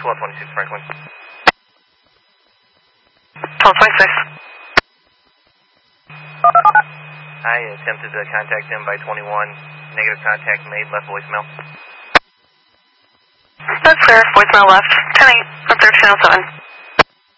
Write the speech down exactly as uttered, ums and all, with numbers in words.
twelve twenty-six Franklin. twelve twenty-six. I attempted to contact him by twenty-one. Negative contact made, left voicemail. That's clear. Voicemail left. ten eight, up there, channel seven.